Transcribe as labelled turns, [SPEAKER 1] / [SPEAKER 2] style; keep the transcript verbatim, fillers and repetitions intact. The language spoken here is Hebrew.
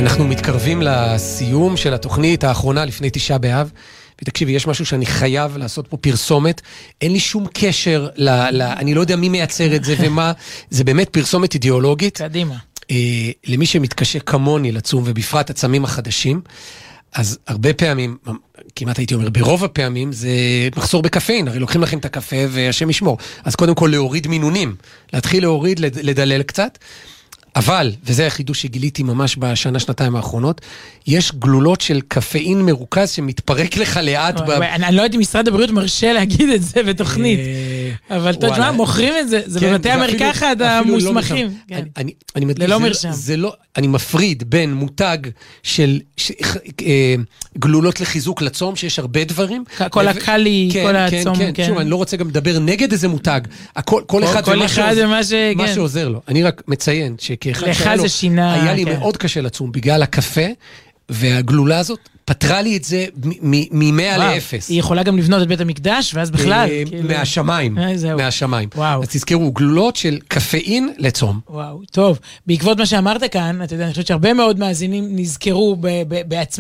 [SPEAKER 1] אנחנו מתקרבים לסיום של התוכנית האחרונה לפני תשעה באב, ותקשיבי, יש משהו שאני חייב לעשות פה פרסומת, אין לי שום קשר, ל, ל, אני לא יודע מי מייצר את זה ומה, זה באמת פרסומת אידיאולוגית.
[SPEAKER 2] קדימה.
[SPEAKER 1] אה, למי שמתקשה כמוני לצום, ובפרט הצמים החדשים, אז הרבה פעמים, כמעט הייתי אומר, ברוב הפעמים זה מחסור בקפאין, הרי לוקחים לכם את הקפה והשם ישמור. אז קודם כל להוריד מינונים, להתחיל להוריד, לדלל קצת, אבל, וזה החידוש שגיליתי ממש בשנה, שנתיים האחרונות, יש גלולות של קפאין מרוכז שמתפרק לך לאט.
[SPEAKER 2] אני לא יודעת אם משרד הבריאות מרשה להגיד את זה בתוכנית, אבל אתה יודע, מוכרים את זה, זה בבתי המרקחת המוסמכים. ללא מרשם.
[SPEAKER 1] אני מפריד בין מותג של גלולות לחיזוק לצום, שיש הרבה דברים.
[SPEAKER 2] כל הקלי, כל הצום.
[SPEAKER 1] כן, שוב, אני לא רוצה גם לדבר נגד איזה מותג. כל אחד ומה שעוזר לו. אני רק מציין ש...
[SPEAKER 2] לך זה שינה.
[SPEAKER 1] היה לי מאוד קשה לצום בגלל הקפה, והגלולה הזאת פתרה לי את זה מ-מאה לאפס.
[SPEAKER 2] היא יכולה גם לבנות את בית המקדש, ואז בכלל.
[SPEAKER 1] מהשמיים. מהשמיים. אז תזכרו, גלולות של קפאין לצום.
[SPEAKER 2] וואו, טוב. בעקבות מה שאמרת כאן, אתה יודע, אני חושבת שהרבה מאוד מאזינים נזכרו בעצמם,